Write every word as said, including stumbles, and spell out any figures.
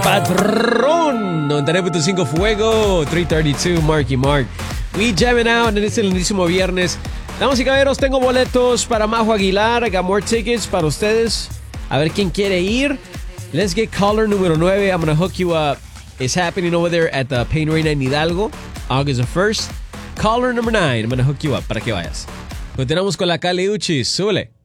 patrón. noventa y nueve punto cinco Fuego, trescientos treinta y dos, Marky Mark. We jamming out en este lindísimo viernes. Damas y caballeros, tengo boletos para Majo Aguilar. I got more tickets para ustedes. A ver quién quiere ir. Let's get caller número nueve. I'm going to hook you up. It's happening over there at the Pain Arena in Hidalgo, August the first. Caller number nine. I'm going to hook you up para que vayas. Continuamos con la Cali Uchis. Súbele.